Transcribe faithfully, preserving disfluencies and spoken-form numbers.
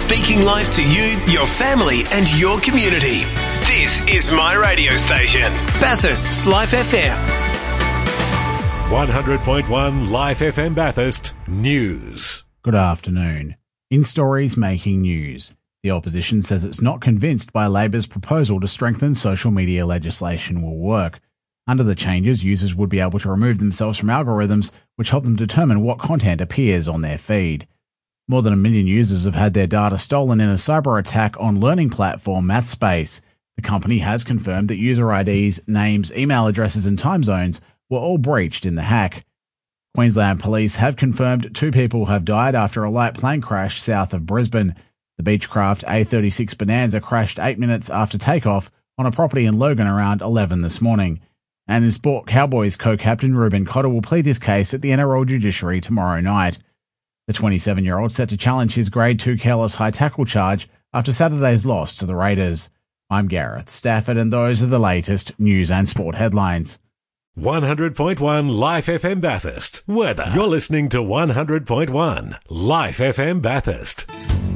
speaking life to you, your family and your community. This is my radio station, Bathurst's Life F M. one hundred point one Life F M Bathurst News. Good afternoon. In stories making news, the opposition says it's not convinced by Labor's proposal to strengthen social media legislation will work. Under the changes, users would be able to remove themselves from algorithms which help them determine what content appears on their feed. More than a million users have had their data stolen in a cyber attack on learning platform MathSpace. The company has confirmed that user I Ds, names, email addresses and time zones were all breached in the hack. Queensland Police have confirmed two people have died after a light plane crash south of Brisbane. The Beechcraft A thirty-six Bonanza crashed eight minutes after takeoff on a property in Logan around eleven this morning. And in sport, Cowboys co-captain Ruben Cotter will plead his case at the N R L judiciary tomorrow night. The twenty-seven-year-old set to challenge his Grade two careless high tackle charge after Saturday's loss to the Raiders. I'm Gareth Stafford, and those are the latest news and sport headlines. one hundred point one Life F M Bathurst. Weather. You're listening to one hundred point one Life F M Bathurst.